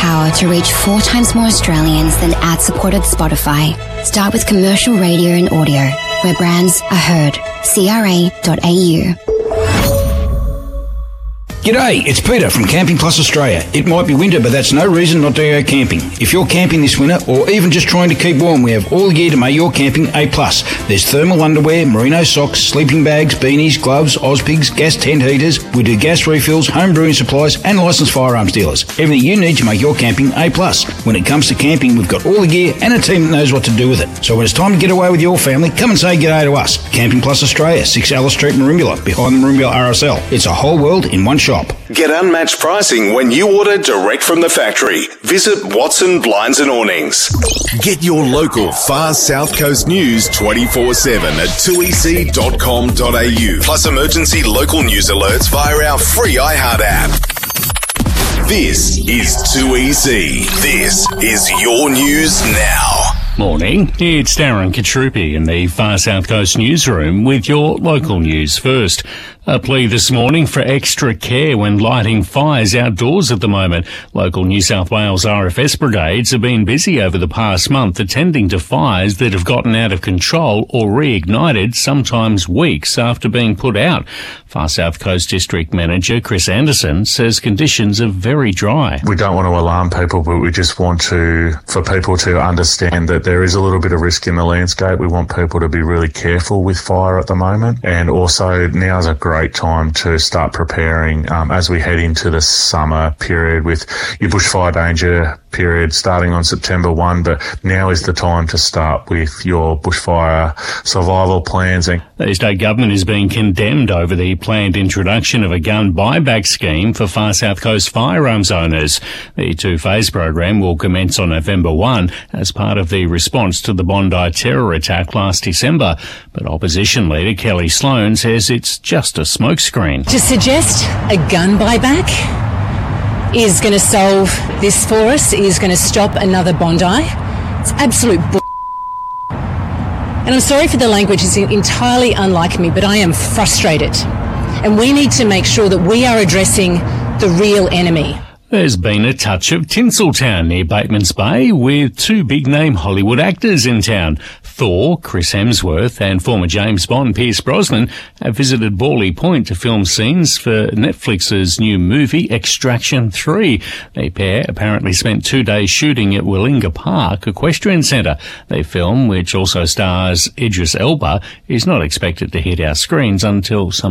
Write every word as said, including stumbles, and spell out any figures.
power to reach four times more Australians than ad-supported Spotify. Start with commercial radio and audio, where brands are heard. C R A dot A U. G'day, it's Peter from Camping Plus Australia. It might be winter, but that's no reason not to go camping. If you're camping this winter, or even just trying to keep warm, we have all gear to make your camping A plus. There's thermal underwear, merino socks, sleeping bags, beanies, gloves, Ozpigs, gas tent heaters. We do gas refills, home brewing supplies, and licensed firearms dealers. Everything you need to make your camping A plus. When it comes to camping, we've got all the gear and a team that knows what to do with it. So when it's time to get away with your family, come and say g'day to us. Camping Plus Australia, six Alice Street, Merimbula, behind the Merimbula R S L. It's a whole world in one shop. Get unmatched pricing when you order direct from the factory. Visit Watson Blinds and Awnings. Get your local Far South Coast news twenty-four seven at two e c dot com dot a u. Plus emergency local news alerts via our free iHeart app. This is two E C. This is your news now. Morning, it's Darren Katrupi in the Far South Coast newsroom with your local news first. A plea this morning for extra care when lighting fires outdoors at the moment. Local New South Wales R F S brigades have been busy over the past month attending to fires that have gotten out of control or reignited, sometimes weeks after being put out. Far South Coast District Manager Chris Anderson says conditions are very dry. We don't want to alarm people, but we just want to, for people to understand that there is a little bit of risk in the landscape. We want people to be really careful with fire at the moment, and also now's a great time to start preparing um, as we head into the summer period with your bushfire danger period starting on September first, but now is the time to start with your bushfire survival plans. The state government is being condemned over the planned introduction of a gun buyback scheme for Far South Coast firearms owners. The two-phase program will commence on November first as part of the response to the Bondi terror attack last December, but opposition leader Kelly Sloan says it's just a smokescreen. To suggest a gun buyback is going to solve this for us, is going to stop another Bondi, it's absolute bull. And I'm sorry for the language, it's entirely unlike me, but I am frustrated. And we need to make sure that we are addressing the real enemy. There's been a touch of Tinseltown near Batemans Bay with two big-name Hollywood actors in town. Thor, Chris Hemsworth, and former James Bond Pierce Brosnan have visited Borley Point to film scenes for Netflix's new movie Extraction three. The pair apparently spent two days shooting at Willinga Park Equestrian Centre. The film, which also stars Idris Elba, is not expected to hit our screens until some